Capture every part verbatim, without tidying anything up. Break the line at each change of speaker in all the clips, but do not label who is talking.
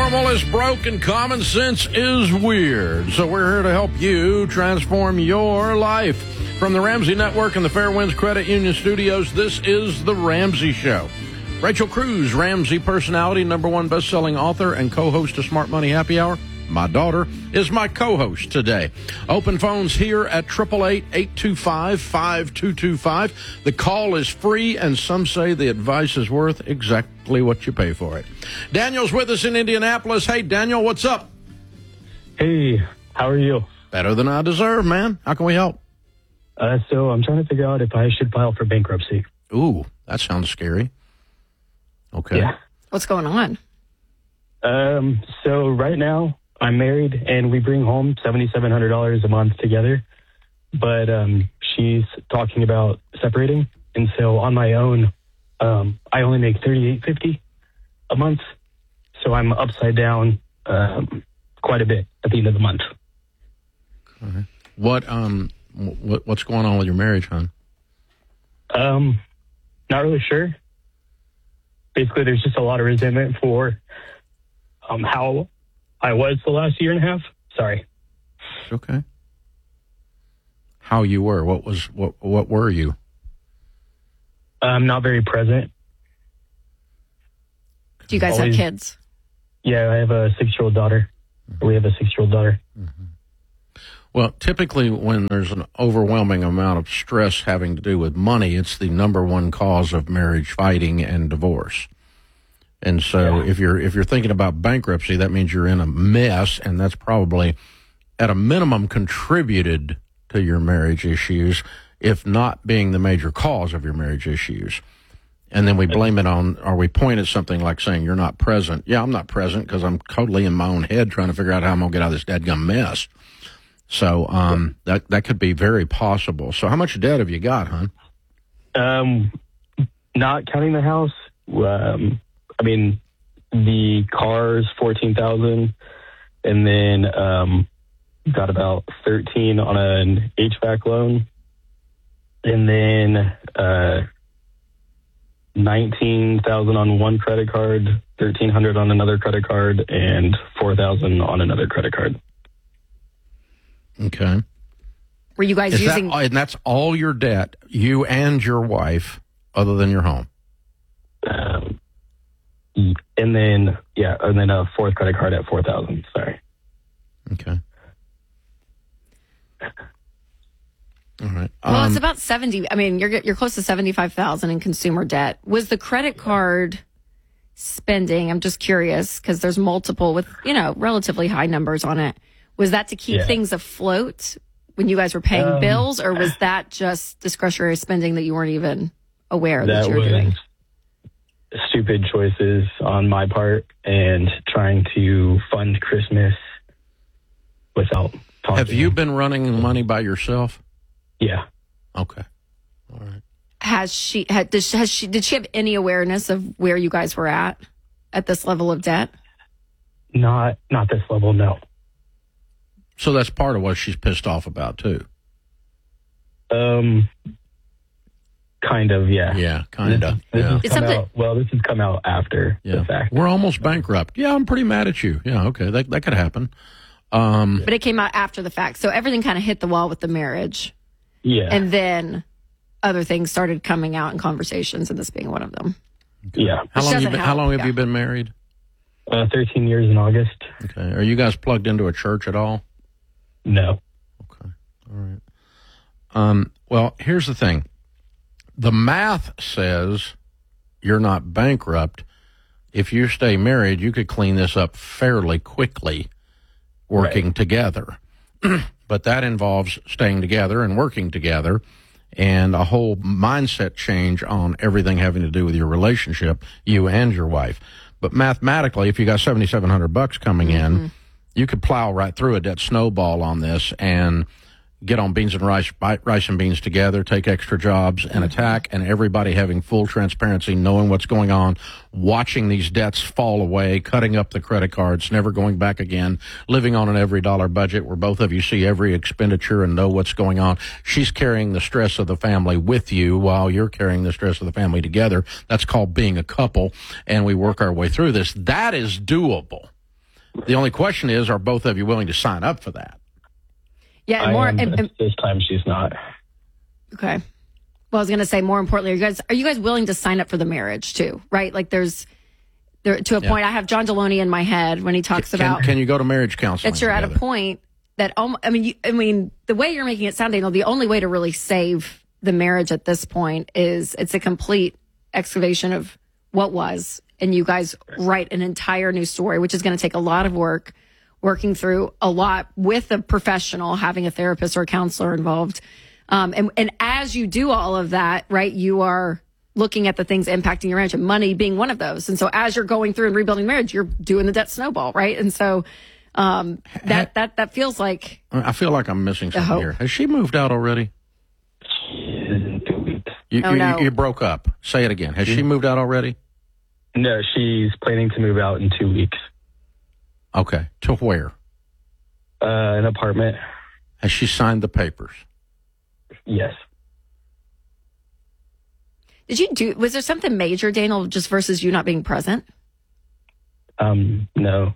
Normal is broke and common sense is weird. So we're here to help you transform your life. From the Ramsey Network and the Fairwinds Credit Union Studios, this is The Ramsey Show. Rachel Cruz, Ramsey personality, number one best-selling author, and co-host of Smart Money Happy Hour. My daughter is my co-host today. Open phones here at eight eight eight, eight two five, five two two five. The call is free, and some say the advice is worth exactly what you pay for it. Daniel's with us in Indianapolis. Hey, Daniel, what's up?
Hey, how are you?
Better than I deserve, man. How can we help?
Uh, so I'm trying to figure out if I should file for bankruptcy.
Ooh, that sounds scary. Okay.
Yeah.
What's going on?
Um, so right now, I'm married, and we bring home seven thousand seven hundred dollars a month together. But um, she's talking about separating. And so on my own, um, I only make thirty-eight fifty a month. So I'm upside down um, quite a bit at the end of the month.
Okay. What um what what's going on with your marriage, hon?
Um, not really sure. Basically, there's just a lot of resentment for um how I was the last year and a half. Sorry.
Okay. How you were? What was what? What were you?
I'm not very present.
Do you guys
Always,
have kids?
Yeah, I have a six-year-old daughter. We have a six-year-old daughter.
Mm-hmm. Well, typically when there's an overwhelming amount of stress having to do with money, it's the number one cause of marriage fighting and divorce. And so
yeah.
if you're if you're thinking about bankruptcy, that means you're in a mess, and that's probably at a minimum contributed to your marriage issues, if not being the major cause of your marriage issues. And then we blame it on, or we point at something like saying you're not present. Yeah, I'm not present because I'm totally in my own head trying to figure out how I'm going to get out of this dadgum mess. So um, that that could be very possible. So how much debt have you got, hon?
Um, not counting the house. Um, I mean, the car's fourteen thousand, and then um, got about thirteen on an H V A C loan, and then uh, nineteen thousand on one credit card, thirteen hundred on another credit card, and four thousand on another credit card.
Okay.
Were you guys
Is
using...
that, and that's all your debt, you and your wife, other than your home?
Um, and then, yeah, and then a fourth credit card at four thousand. Sorry.
Okay. All right.
Well,
Um,
it's about seventy. I mean, you're you're close to seventy-five thousand in consumer debt. Was the credit card spending? I'm just curious because there's multiple with, you know, relatively high numbers on it. Was that to keep
Yeah.
things afloat when you guys were paying
Um,
bills, or was that just discretionary spending that you weren't even aware that,
That
you were
was
doing?
stupid choices on my part and trying to fund Christmas without talking.
have you been running money by yourself?
Yeah.
Okay. All right.
Has she had does, has she did she have any awareness of where you guys were at at this level of debt?
Not not this level, no.
So that's part of what she's pissed off about, too.
Um, kind of, yeah.
Yeah, kind of.
This
Yeah.
has
It's
come
something-
out, well, this has come out after
Yeah.
the fact.
We're almost bankrupt. Yeah, I'm pretty mad at you. Yeah, okay, that that could happen. Um,
But it came out after the fact. So everything kind of hit the wall with the marriage.
Yeah.
And then other things started coming out in conversations, and this being one of them.
yeah.
how
Which
long you
doesn't
been, how
help,
long have
yeah.
you been married?
Uh, thirteen years in August.
Okay. Are you guys plugged into a church at all?
No.
Okay. All right. Um, well, here's the thing. The math says you're not bankrupt. If you stay married, you could clean this up fairly quickly working
Right.
together. But that involves staying together and working together and a whole mindset change on everything having to do with your relationship, you and your wife. But mathematically, if you got seventy-seven hundred bucks coming
Mm-hmm.
in, you could plow right through a debt snowball on this and get on beans and rice, buy rice and beans together, take extra jobs and attack, and everybody having full transparency, knowing what's going on, watching these debts fall away, cutting up the credit cards, never going back again, living on an every dollar budget where both of you see every expenditure and know what's going on. She's carrying the stress of the family with you while you're carrying the stress of the family together. That's called being a couple, and we work our way through this. That is doable. The only question is, are both of you willing to sign up for that?
Yeah, and
I
more.
am,
And,
but
and,
this time she's not.
okay. Well, I was going to say, more importantly, are you guys are you guys willing to sign up for the marriage too? Right? Like, there's there to a
Yeah.
point. I have John Deloney in my head when he talks
Can,
about
can you go to marriage counseling?
that you're at a
together?
point that almo- I mean, you, I mean, the way you're making it sound, Daniel, the only way to really save the marriage at this point is it's a complete excavation of what was, and you guys write an entire new story, which is going to take a lot of work, working through a lot with a professional, having a therapist or a counselor involved. Um, and, and as you do all of that, right, you are looking at the things impacting your marriage, and money being one of those. And so as you're going through and rebuilding marriage, you're doing the debt snowball, right? And so um, that, that, that feels like...
I feel like I'm missing something
hope.
here. Has she moved out already?
In two weeks.
You,
Oh,
you,
no.
you broke up. Say it again. Has she moved out already?
No, she's planning to move out in two weeks.
Okay. To where?
Uh, an apartment.
Has she signed the papers?
Yes.
Did you do, was there something major, Daniel, just versus you not being present?
Um, no.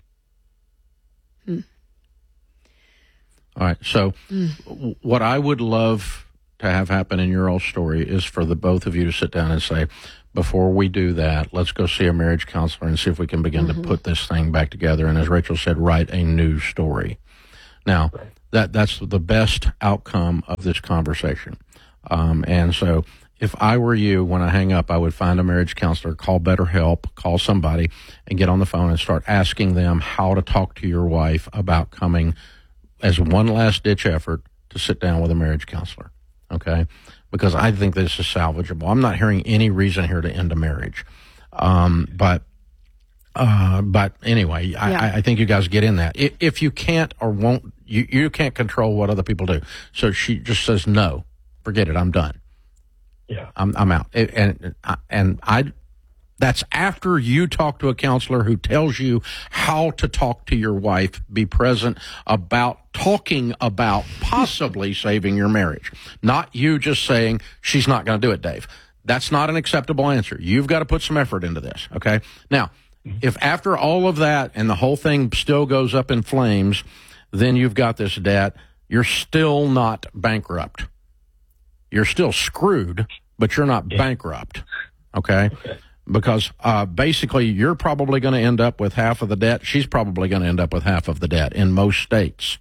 All right. So, w- what I would love to have happen in your old story is for the both of you to sit down and say, before we do that, let's go see a marriage counselor and see if we can begin to put this thing back together. And as Rachel said, write a new story. Now, that that's the best outcome of this conversation. Um, and so, if I were you, when I hang up, I would find a marriage counselor, call BetterHelp, call somebody, and get on the phone and start asking them how to talk to your wife about coming as one last ditch effort to sit down with a marriage counselor. Okay? Because I think this is salvageable. I'm not hearing any reason here to end a marriage. Um, but, uh, but anyway,
Yeah.
I, I think you guys get in that. If, if you can't or won't, you, you can't control what other people do. So she just says, no, forget it. I'm done.
Yeah.
I'm, I'm out. And, and, and I, that's after you talk to a counselor who tells you how to talk to your wife, be present about talking about possibly saving your marriage. Not you just saying, she's not going to do it, Dave. That's not an acceptable answer. You've got to put some effort into this, okay? Now, if after all of that and the whole thing still goes up in flames, then you've got this debt, you're still not bankrupt. You're still screwed, but you're not bankrupt, okay?
Okay.
Because uh, basically you're probably going to end up with half of the debt. She's probably going to end up with half of the debt in most states.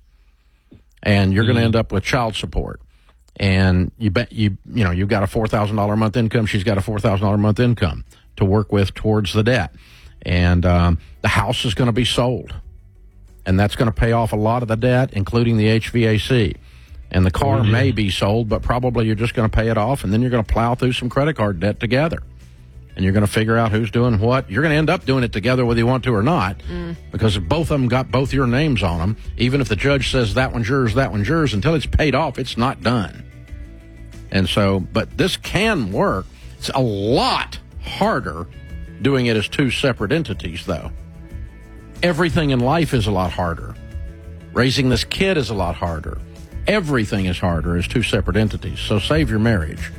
And you're mm-hmm. going to end up with child support. And you bet you you know, you've got a four thousand dollars a month income. She's got a four thousand dollars a month income to work with towards the debt. And um, the house is going to be sold. And that's going to pay off a lot of the debt, including the H V A C. And the car mm-hmm. may be sold, but probably you're just going to pay it off, and then you're going to plow through some credit card debt together. And you're going to figure out who's doing what. You're going to end up doing it together whether you want to or not, mm. because both of them got both your names on them. Even if the judge says that one's yours, that one's yours, until it's paid off, it's not done. And so, but this can work. It's a lot harder doing it as two separate entities, though. Everything in life is a lot harder. Raising this kid is a lot harder. Everything is harder as two separate entities. So save your marriage.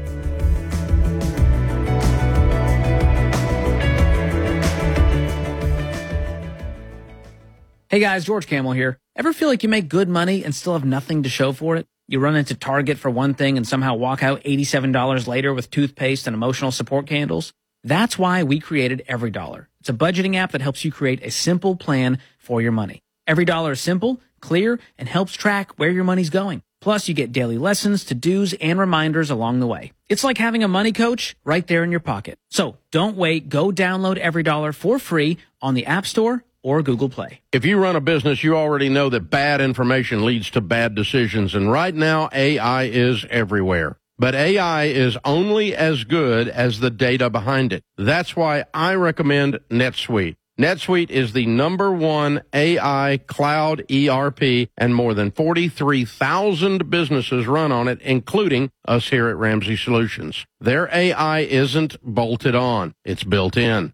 Hey guys, George Camel here. Ever feel like you make good money and still have nothing to show for it? You run into Target for one thing and somehow walk out eighty-seven dollars later with toothpaste and emotional support candles? That's why we created EveryDollar. It's a budgeting app that helps you create a simple plan for your money. EveryDollar is simple, clear, and helps track where your money's going. Plus, you get daily lessons, to-dos, and reminders along the way. It's like having a money coach right there in your pocket. So don't wait. Go download EveryDollar for free on the App Store or Google Play.
If you run a business, you already know that bad information leads to bad decisions. And right now, A I is everywhere. But A I is only as good as the data behind it. That's why I recommend NetSuite. NetSuite is the number one A I cloud E R P, and more than forty-three thousand businesses run on it, including us here at Ramsey Solutions. Their A I isn't bolted on. It's built in.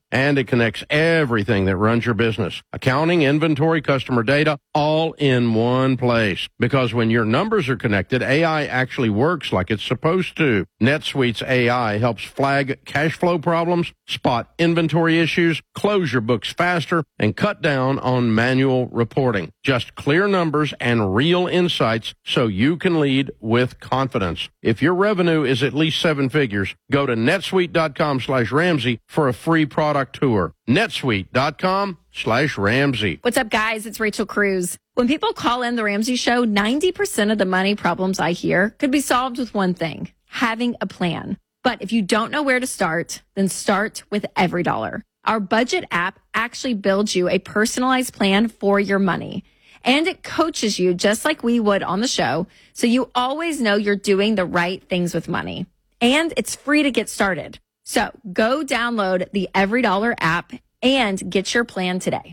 and it connects everything that runs your business. Accounting, inventory, customer data, all in one place. Because when your numbers are connected, A I actually works like it's supposed to. NetSuite's A I helps flag cash flow problems, spot inventory issues, close your books faster, and cut down on manual reporting. Just clear numbers and real insights so you can lead with confidence. If your revenue is at least seven figures, go to netsuite.com slash Ramsey for a free product tour. netsuite.com slash Ramsey.
What's up, guys? It's Rachel Cruz. When people call in the Ramsey Show, ninety percent of the money problems I hear could be solved with one thing, having a plan. But if you don't know where to start, then start with EveryDollar. Our budget app actually builds you a personalized plan for your money. And it coaches you just like we would on the show, so you always know you're doing the right things with money. And it's free to get started. So go download the EveryDollar app and get your plan today.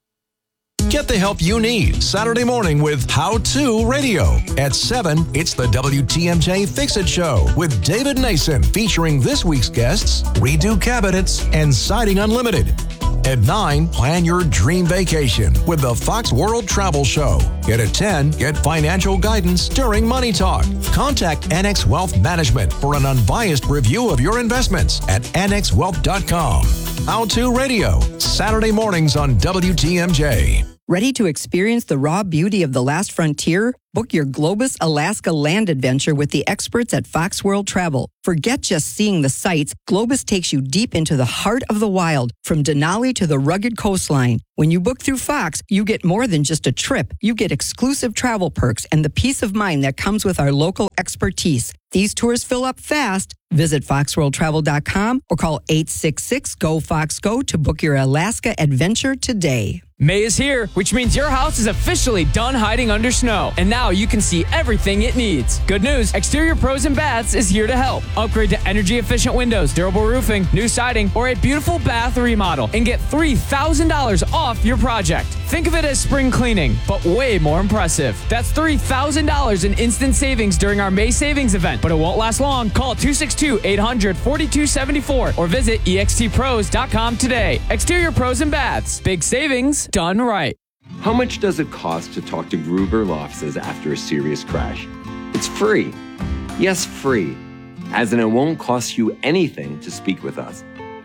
Get the help you need Saturday morning with How To Radio. At seven, it's the W T M J Fix-It Show with David Nason, featuring this week's guests, Redo Cabinets and Siding Unlimited. At nine, plan your dream vacation with the Fox World Travel Show. Yet at ten, get financial guidance during Money Talk. Contact Annex Wealth Management for an unbiased review of your investments at annex wealth dot com. How To Radio, Saturday mornings on W T M J.
Ready to experience the raw beauty of the last frontier? Book your Globus Alaska land adventure with the experts at Fox World Travel. Forget just seeing the sights. Globus takes you deep into the heart of the wild, from Denali to the rugged coastline. When you book through Fox, you get more than just a trip. You get exclusive travel perks and the peace of mind that comes with our local expertise. These tours fill up fast. Visit fox world travel dot com or call eight six six, G O, Fox, Go to book your Alaska adventure today.
May is here, which means your house is officially done hiding under snow, and now you can see everything it needs. Good news, Exterior Pros and Baths is here to help. Upgrade to energy-efficient windows, durable roofing, new siding, or a beautiful bath remodel, and get three thousand dollars off your project. Think of it as spring cleaning, but way more impressive. That's three thousand dollars in instant savings during our May savings event, but it won't last long. Call two six two, eight hundred, forty-two seventy-four or visit e x t pros dot com today. Exterior Pros and Baths. Big savings done right.
How much does it cost to talk to Gruber Law Offices after a serious crash? It's free. Yes, free. As in, it won't cost you anything to speak with us.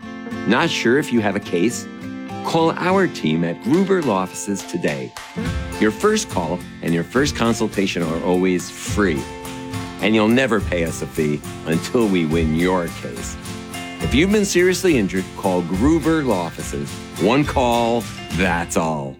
Not sure if you have a case? Call our team at Gruber Law Offices today. Your first call and your first consultation are always free. And you'll never pay us a fee until we win your case. If you've been seriously injured, call Gruber Law Offices. One call, that's all.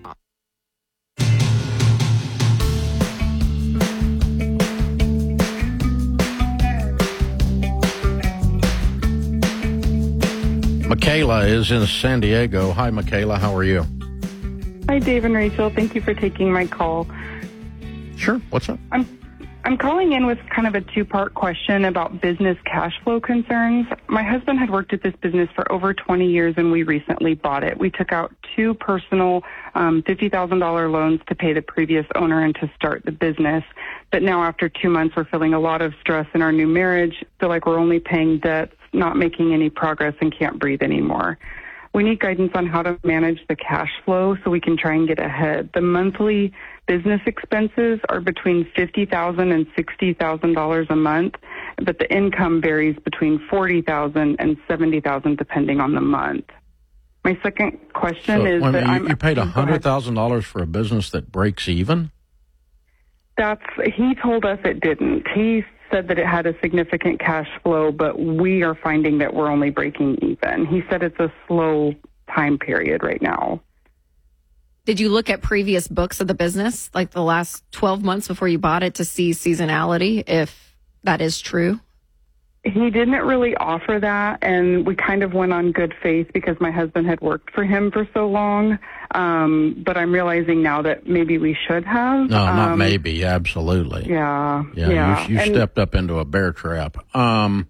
Michaela is in San Diego. Hi, Michaela. How are you?
Hi, Dave and Rachel. Thank you for taking my call.
Sure. What's up?
I'm I'm calling in with kind of a two-part question about business cash flow concerns. My husband had worked at this business for over twenty years, and we recently bought it. We took out two personal um, fifty thousand dollars loans to pay the previous owner and to start the business. But now after two months, we're feeling a lot of stress in our new marriage, feel like we're only paying debts, not making any progress, and can't breathe anymore. We need guidance on how to manage the cash flow so we can try and get ahead. The monthly business expenses are between fifty thousand dollars and sixty thousand dollars a month, but the income varies between forty thousand dollars and seventy thousand dollars depending on the month. My second question
so,
is
wait,
that
you,
I'm,
you paid one hundred thousand dollars for a business that breaks even?
That's, he told us it didn't. He said that it had a significant cash flow, but we are finding that we're only breaking even. He said it's a slow time period right now.
Did you look at previous books of the business, like the last twelve months before you bought it, to see seasonality, if that is true?
He didn't really offer that, and we kind of went on good faith because my husband had worked for him for so long. Um, but I'm realizing now that maybe we should have.
No,
um,
not maybe. Absolutely.
Yeah.
Yeah.
yeah.
You, you
and,
stepped up into a bear trap. Um,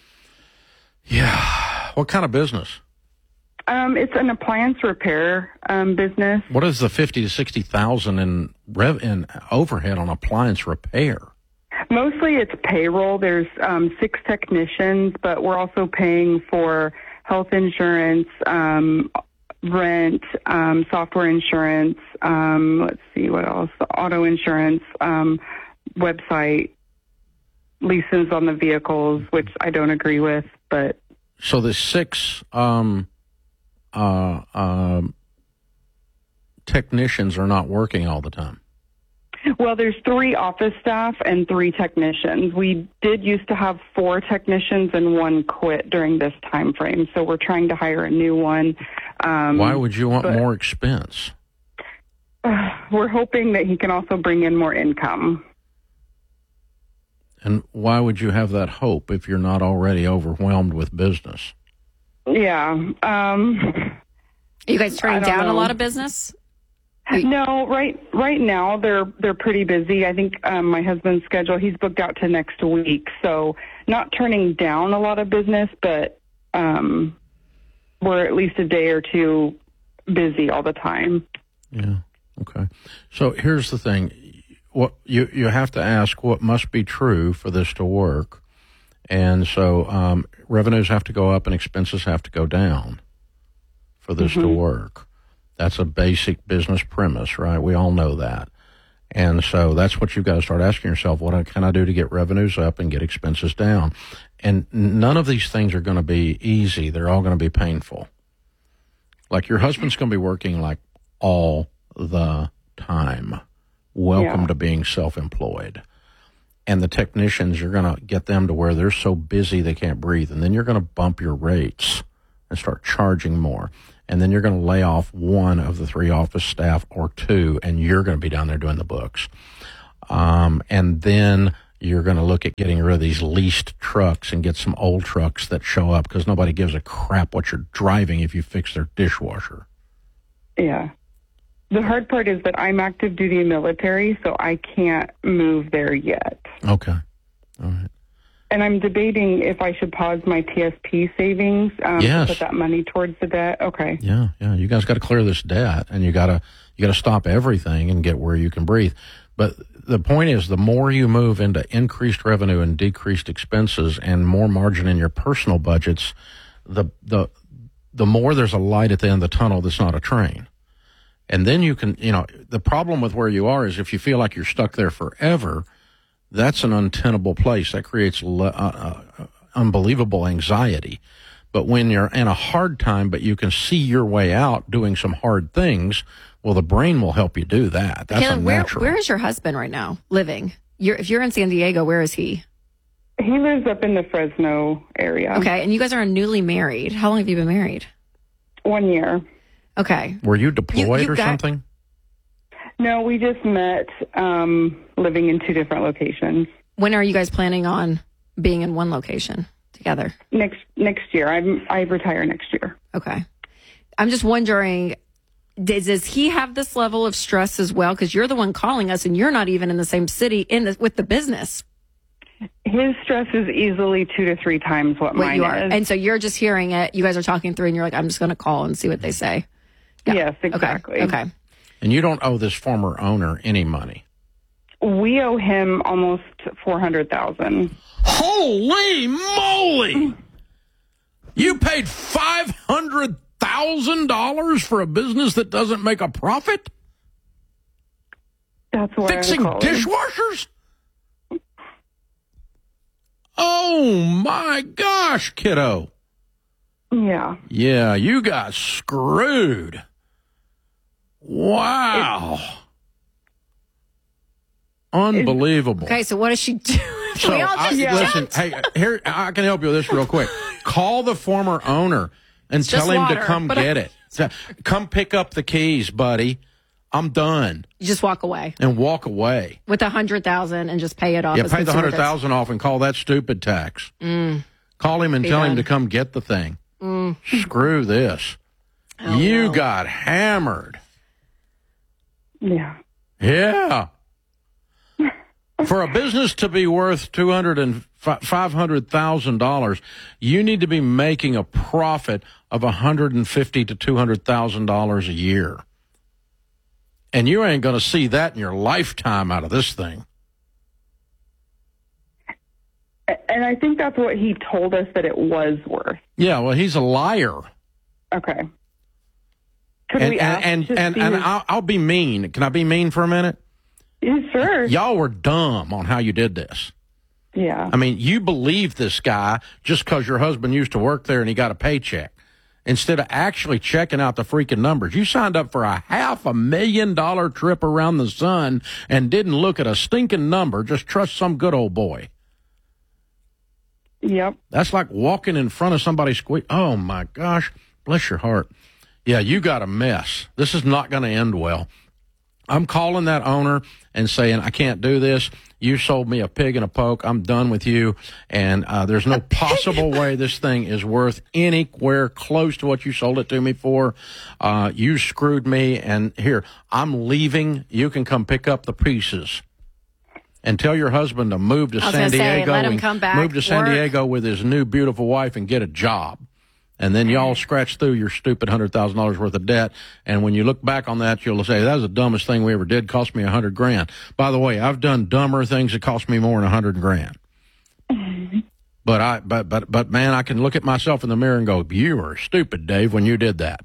yeah. What kind of business?
Um, it's an appliance repair um, business.
What is the fifty to sixty thousand in rev in overhead on appliance repair? Mostly
it's payroll. There's um, six technicians, but we're also paying for health insurance, um, rent, um, software insurance, um, let's see what else, auto insurance, um, website, leases on the vehicles, which I don't agree with, but.
So the six um, uh, um, technicians are not working all the time.
Well, there's three office staff and three technicians. We did used to have four technicians and one quit during this time frame, so we're trying to hire a new one. Um,
Why would you want
but,
more expense?
Uh, we're hoping that he can also bring in more income.
And why would you have that hope if you're not already overwhelmed with business?
Yeah. Um,
Are you guys turning down
know.
a lot of business?
No, right right now they're they're pretty busy. I think um, my husband's schedule, he's booked out to next week. So not turning down a lot of business, but um, we're at least a day or two busy all the time.
Yeah. Okay. So here's the thing. What you, you have to ask what must be true for this to work. And so um, revenues have to go up and expenses have to go down for this mm-hmm. to work. That's a basic business premise, right? We all know that. And so that's what you've got to start asking yourself, what can I do to get revenues up and get expenses down? And none of these things are going to be easy. They're all going to be painful. Like your husband's going to be working like all the time. Welcome yeah. to being self-employed. And the technicians, you're going to get them to where they're so busy they can't breathe. And then you're going to bump your rates and start charging more. And then you're going to lay off one of the three office staff or two, and you're going to be down there doing the books. Um, and then you're going to look at getting rid of these leased trucks and get some old trucks that show up because nobody gives a crap what you're driving if you fix their dishwasher.
Yeah. The hard part is that I'm active duty military, so I can't move there yet.
Okay. All right.
And I'm debating if I should pause my T S P savings um,
yes.
to put that money towards the debt. Okay.
Yeah, yeah. You guys got to clear this debt, and you got to you got to stop everything and get where you can breathe. But the point is, the more you move into increased revenue and decreased expenses, and more margin in your personal budgets, the the the more there's a light at the end of the tunnel that's not a train. And then you can, you know, the problem with where you are is if you feel like you're stuck there forever, that's an untenable place. That creates le- uh, uh, unbelievable anxiety. But when you're in a hard time, but you can see your way out doing some hard things, well, the brain will help you do that. That's
Caleb,
a
where,
natural.
where is your husband right now living? You're, if you're in San Diego, where is he?
He lives up in the Fresno area.
Okay, and you guys are newly married. How long have you been married?
One year.
Okay.
Were you deployed
you, you
or
got,
something?
No, we just met um, living in two different locations.
When are you guys planning on being in one location together?
Next next year. I'm, I retire next year.
Okay. I'm just wondering, does, does he have this level of stress as well? Because you're the one calling us and you're not even in the same city in the, with the business.
His stress is easily two to three times what,
what
mine
you are.
is.
And so you're just hearing it. You guys are talking through and you're like, I'm just going to call and see what they say. Yeah.
Yes, exactly.
Okay. okay.
And you don't owe this former owner any money.
We owe him almost four hundred thousand dollars.
Holy moly! You paid five hundred thousand dollars for a business that doesn't make a profit?
That's why
Fixing
I'm calling.
dishwashers? Oh, my gosh, kiddo.
Yeah.
Yeah, you got screwed. Wow.
It,
Unbelievable.
Okay, so what does she do?
So
we all just
I,
jumped.
listen, hey, here I can help you with this real quick. Call the former owner and
It's
tell
just
him
water,
to come
but
get
I-
it. So, come pick up the keys, buddy. I'm done.
You just walk away
And walk away.
with a hundred thousand and just pay it off.
Yeah,
as
pay the
consumer
hundred
debts.
thousand off and call that stupid tax.
Mm.
Call him and
Be
tell him
done.
to come get the thing.
Mm.
Screw this.
Oh,
you
no.
got hammered.
Yeah.
Yeah. For a business to be worth two hundred and five hundred thousand dollars, you need to be making a profit of a hundred and fifty to two hundred thousand dollars a year, and you ain't going to see that in your lifetime out of this thing.
And I think that's what he told us that it was worth.
Yeah, well, he's a liar.
Okay. Could
and
we
and
ask
and,
to
and,
see
and
his-
I'll, I'll be mean. Can I be mean for a minute?
Yeah, sure.
Y'all were dumb on how you did this.
Yeah.
I mean, you believed this guy just because your husband used to work there and he got a paycheck. Instead of actually checking out the freaking numbers, you signed up for a half a million dollar trip around the sun and didn't look at a stinking number. Just trust some good old boy.
Yep.
That's like walking in front of somebody squeak. Oh, my gosh. Bless your heart. Yeah, you got a mess. This is not going to end well. I'm calling that owner and saying, I can't do this. You sold me a pig and a poke. I'm done with you. And uh, there's no possible way this thing is worth anywhere close to what you sold it to me for. Uh, you screwed me. And here, I'm leaving. You can come pick up the pieces. And tell your husband to move to
I was
San
gonna say,
Diego.
let him
and
come back,
move to San
work.
Diego with his new beautiful wife and get a job. And then y'all scratch through your stupid one hundred thousand dollars worth of debt. And when you look back on that, you'll say, that was the dumbest thing we ever did. Cost me a hundred grand. By the way, I've done dumber things that cost me more than a hundred grand. But I, but, but, but man, I can look at myself in the mirror and go, you were stupid, Dave, when you did that.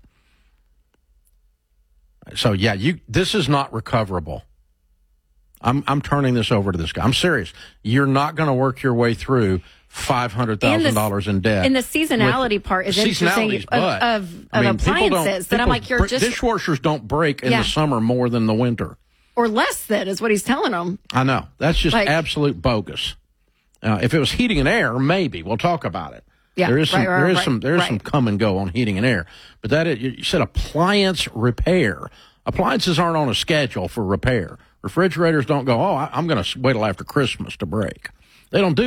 So yeah, you, this is not recoverable. I'm, I'm turning this over to this guy. I'm serious. You're not going to work your way through five hundred thousand dollars in debt.
And the seasonality
With,
part is interesting
seasonality's
of,
butt.
of, of
I mean, people don't-
appliances. That I'm
people
like, you're
br-
just,
dishwashers don't break in
Yeah.
the summer more than the winter.
or less than is what he's telling them.
I know. That's just
Like-
absolute bogus. Uh, if it was heating and air, maybe we'll talk about it.
Yeah,
there is some,
right, right,
there is
right,
some, there is
right.
some come and go on heating and air. But that is, you said appliance repair. Appliances aren't on a schedule for repair. Refrigerators don't go, oh, I, I'm going to wait till after Christmas to break. They don't do